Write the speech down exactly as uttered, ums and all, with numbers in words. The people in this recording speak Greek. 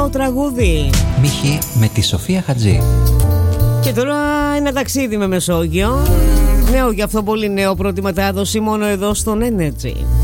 νέο τραγούδι. Μίχη με τη Σοφία Χατζή. Και τώρα ένα ταξίδι με Μεσόγειο. Νέο, γι' αυτό πολύ νέο, πρώτη μετάδοση μόνο εδώ στον Energy.